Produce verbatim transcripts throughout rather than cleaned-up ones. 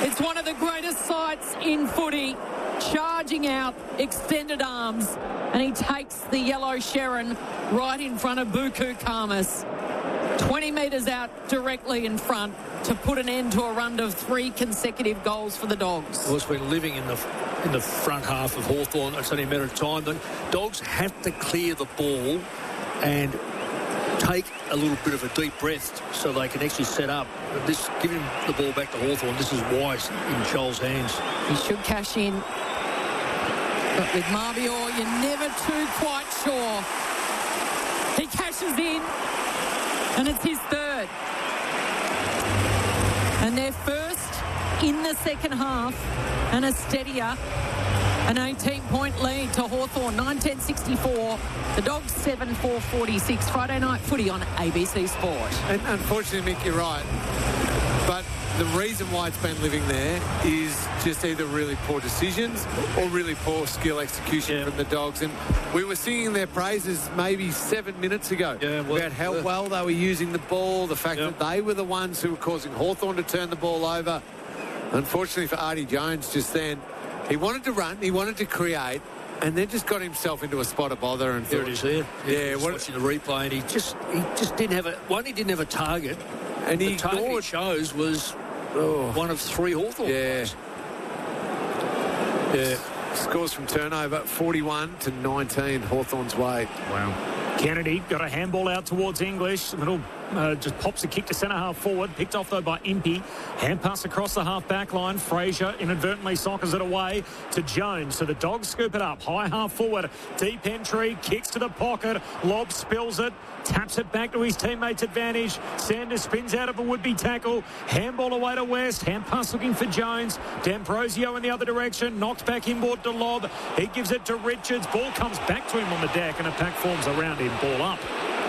It's one of the greatest sights in footy. Charging out, extended arms, and he takes the yellow Sherrin right in front of Buku Khamis. twenty metres out directly in front to put an end to a run of three consecutive goals for the Dogs. Well, it's been living in the in the front half of Hawthorn. It's only a matter of time. The Dogs have to clear the ball and take a little bit of a deep breath so they can actually set up. This giving the ball back to Hawthorn, this is wise in Charles' hands. He should cash in. But with Marbior, you're never too quite sure. He cashes in, and it's his third. And they're first in the second half, and a steadier, an eighteen-point lead to Hawthorn, nine ten sixty-four. The Dogs seven four forty-six. Friday night footy on A B C Sport. And unfortunately, Mick, you're right. But the reason why it's been living there is just either really poor decisions or really poor skill execution yeah. from the Dogs. And we were singing their praises maybe seven minutes ago yeah, well, about how uh, well they were using the ball, the fact yeah. that they were the ones who were causing Hawthorn to turn the ball over. Unfortunately for Artie Jones just then, he wanted to run, he wanted to create, and then just got himself into a spot of bother. And there it is there. Yeah, yeah what, watching the replay, and he just he just didn't have a one. He didn't have a target, and he the target ignored. He chose was oh. one of three Hawthorn. Yeah, players. yeah. Scores from turnover, forty-one to nineteen, Hawthorn's way. Wow. Kennedy got a handball out towards English. Little uh, just pops a kick to centre half forward. Picked off though by Impey. Hand pass across the half back line. Fraser inadvertently sockers it away to Jones. So the Dogs scoop it up. High half forward. Deep entry. Kicks to the pocket. Lob spills it. Taps it back to his teammates' advantage. Sanders spins out of a would-be tackle. Handball away to West. Hand pass looking for Jones. D'Ambrosio in the other direction. Knocked back inboard to Lob. He gives it to Richards. Ball comes back to him on the deck and a pack forms around him. Ball up.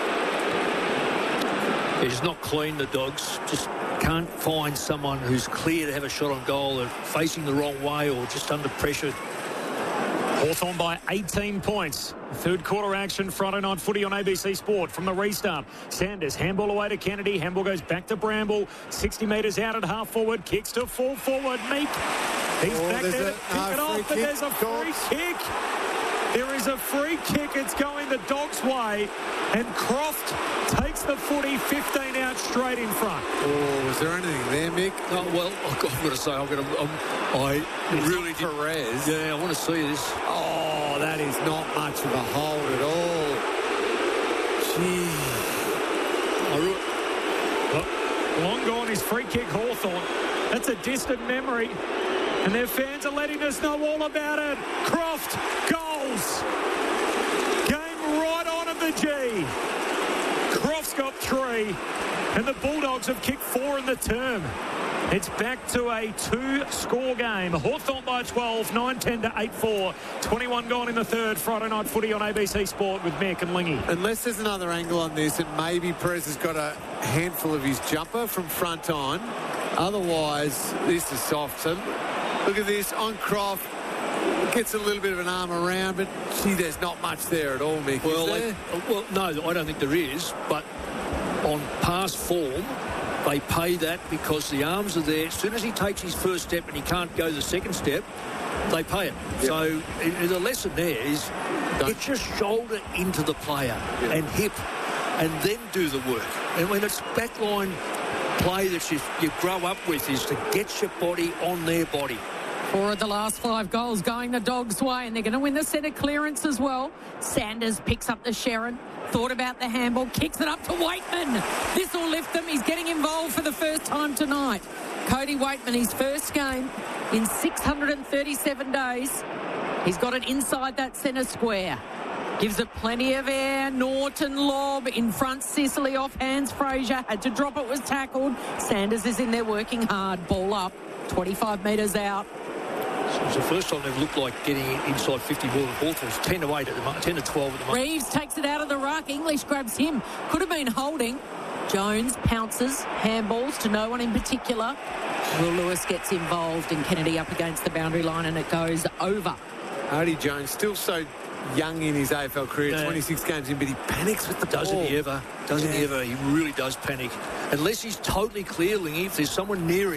He's not clean, the Dogs. Just can't find someone who's clear to have a shot on goal or facing the wrong way or just under pressure. Hawthorn by eighteen points. Third quarter action, Friday night footy on A B C Sport from the restart. Sanders, handball away to Kennedy. Handball goes back to Bramble. sixty metres out at half forward. Kicks to full forward. Meek. He's oh, back there to a, pick no, it off, but there's a free kick. There is a free kick. It's going the Dogs' way. And Croft takes the footy fifteen out straight in front. Oh, was there anything there, Mick? Oh, well, I've got to say, I've got to, um, I really did. Perez. Yeah, I want to see this. Oh, that is not much of a hold at all. Gee. Look, long gone is free kick Hawthorn. That's a distant memory. And their fans are letting us know all about it. Croft, goals. Game right on at the G. Croft's got three. And the Bulldogs have kicked four in the term. It's back to a two-score game. Hawthorn by twelve, nine ten to eight four. twenty-one gone in the third. Friday night footy on A B C Sport with Mick and Lingy. Unless there's another angle on this, and maybe Perez has got a handful of his jumper from front on. Otherwise, this is soft. So look at this on Croft. Gets a little bit of an arm around, but gee, there's not much there at all, Mick. Well, they, well, no, I don't think there is. But on past form, they pay that because the arms are there. As soon as he takes his first step and he can't go the second step, they pay it. Yep. So it, the lesson there is don't. Get your shoulder into the player yep. and hip, and then do the work. And when it's backline play that you, you grow up with is to get your body on their body. Four of the last five goals going the Dogs' way, and they're going to win the centre clearance as well. Sanders picks up the Sherrin. Thought about the handball, kicks it up to Waitman. This will lift them. He's getting involved for the first time tonight. Cody Waitman, his first game in six hundred thirty-seven days. He's got it inside that centre square. Gives it plenty of air. Norton lob in front. Sicily off hands. Fraser had to drop it, was tackled. Sanders is in there working hard. Ball up. twenty-five metres out. It's the first time they've looked like getting inside fifty more than Hawthorn. It's ten to eight at the moment, ten to twelve at the moment. Reeves takes it out of the ruck. English grabs him. Could have been holding. Jones pounces. Handballs to no one in particular. Will Lewis gets involved and Kennedy up against the boundary line and it goes over. Artie Jones still so young in his A F L career, yeah. twenty-six games in, but he panics with the Doesn't ball. he ever? Doesn't yeah. he ever? He really does panic. Unless he's totally clear, Lingy, if there's someone near him,